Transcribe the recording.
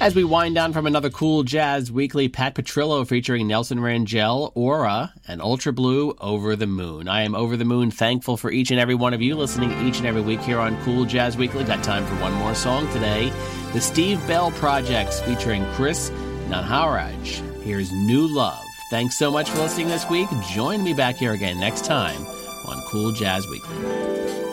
As we wind down from another Cool Jazz Weekly, Pat Petrillo featuring Nelson Rangel, Aura, and Ultra Blue, Over the Moon. I am over the moon thankful for each and every one of you listening each and every week here on Cool Jazz Weekly. Got time for one more song today. The Steve Bell Projects featuring Chris Nanharaj. Here's New Love. Thanks so much for listening this week. Join me back here again next time on Cool Jazz Weekly.